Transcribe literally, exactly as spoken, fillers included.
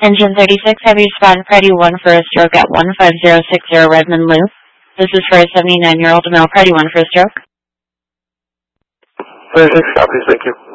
Engine thirty-six, have you responded party one for a stroke at one five zero six zero Redmond Loop. This is for a seventy-nine-year-old male, party one for a stroke. thirty-six copies, thank you.